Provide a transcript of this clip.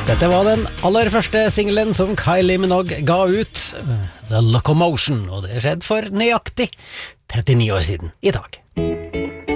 Dette var den aller første singlen som Kylie Minogue ga ut, The Locomotion, og det skjedde for nøyaktig 39 år siden i dag.